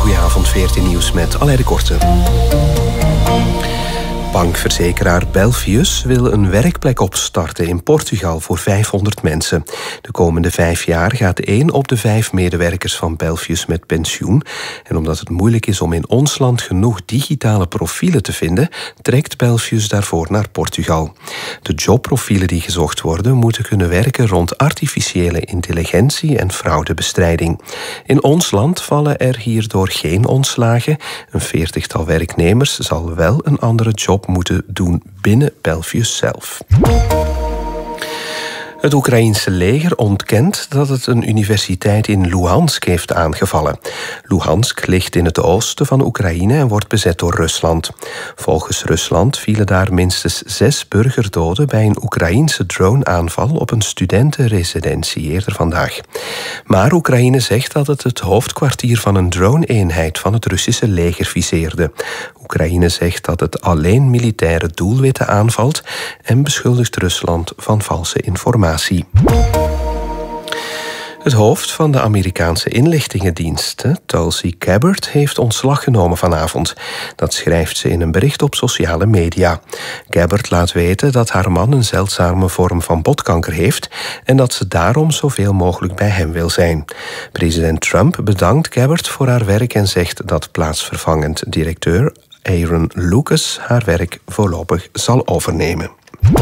goedenavond, 14 Nieuws met Alain de Korte. Bankverzekeraar Belfius wil een werkplek opstarten in Portugal voor 500 mensen. De komende 5 jaar gaat 1 op de 5 medewerkers van Belfius met pensioen. En omdat het moeilijk is om in ons land genoeg digitale profielen te vinden, trekt Belfius daarvoor naar Portugal. De jobprofielen die gezocht worden moeten kunnen werken rond artificiële intelligentie en fraudebestrijding. In ons land vallen er hierdoor geen ontslagen. Een 40-tal werknemers zal wel een andere job moeten doen binnen Belfius zelf. Het Oekraïense leger ontkent dat het een universiteit in Luhansk heeft aangevallen. Luhansk ligt in het oosten van Oekraïne en wordt bezet door Rusland. Volgens Rusland vielen daar minstens 6 burgerdoden bij een Oekraïense droneaanval op een studentenresidentie eerder vandaag. Maar Oekraïne zegt dat het hoofdkwartier van een drone-eenheid van het Russische leger viseerde. Oekraïne zegt dat het alleen militaire doelwitten aanvalt en beschuldigt Rusland van valse informatie. Het hoofd van de Amerikaanse inlichtingendiensten, Tulsi Gabbard, heeft ontslag genomen vanavond. Dat schrijft ze in een bericht op sociale media. Gabbard laat weten dat haar man een zeldzame vorm van botkanker heeft en dat ze daarom zoveel mogelijk bij hem wil zijn. President Trump bedankt Gabbard voor haar werk en zegt dat plaatsvervangend directeur Aaron Lucas haar werk voorlopig zal overnemen.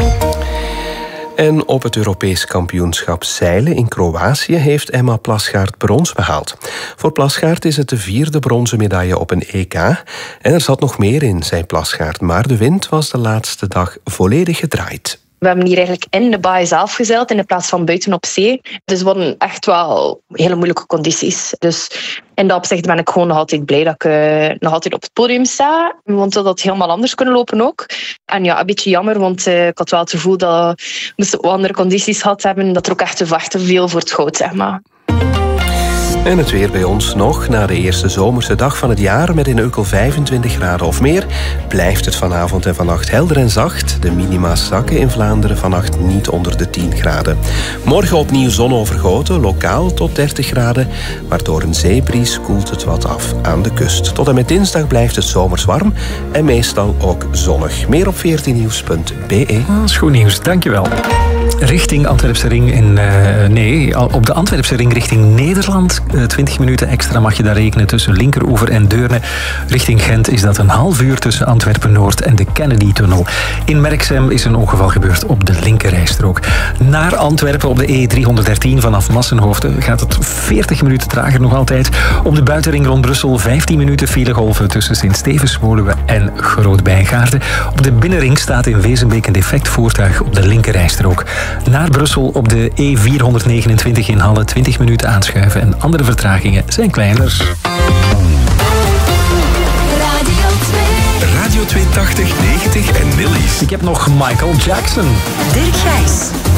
En op het Europees kampioenschap zeilen in Kroatië heeft Emma Plasgaard brons behaald. Voor Plasgaard is het de 4e bronzen medaille op een EK. En er zat nog meer in, zei Plasgaard, maar de wind was de laatste dag volledig gedraaid. We hebben hier eigenlijk in de baai zelf gezeild in plaats van buiten op zee. Dus het waren echt wel hele moeilijke condities. Dus in dat opzicht ben ik gewoon nog altijd blij dat ik nog altijd op het podium sta. Want dat had helemaal anders kunnen lopen ook. En ja, een beetje jammer, want ik had wel het gevoel dat moesten we andere condities gehad hebben, dat er ook echt te vechten viel voor het goud, zeg maar. En het weer bij ons nog. Na de eerste zomerse dag van het jaar met in Ukkel 25 graden of meer, blijft het vanavond en vannacht helder en zacht. De minima's zakken in Vlaanderen vannacht niet onder de 10 graden. Morgen opnieuw zonovergoten, lokaal tot 30 graden. Maar door een zeebries koelt het wat af aan de kust. Tot en met dinsdag blijft het zomers warm en meestal ook zonnig. Meer op 14nieuws.be. Dat is goed nieuws, dankjewel. Richting Antwerpse Ring op de Antwerpse Ring richting Nederland. 20 minuten extra mag je daar rekenen tussen Linkeroever en Deurne. Richting Gent is dat een half uur tussen Antwerpen-Noord en de Kennedy-tunnel. In Merksem is een ongeval gebeurd op de linkerrijstrook. Naar Antwerpen op de E313 vanaf Massenhoofde gaat het 40 minuten trager nog altijd. Op de buitenring rond Brussel 15 minuten filegolven tussen Sint-Stevens-Woluwe en Groot-Bijgaarden. Op de binnenring staat in Wezenbeek een defect voertuig op de linkerrijstrook. Naar Brussel op de E429 in Halle 20 minuten aanschuiven en andere vertragingen zijn kleiner. Radio 280, 90 en Millies. Ik heb nog Michael Jackson. Dirk Gijs.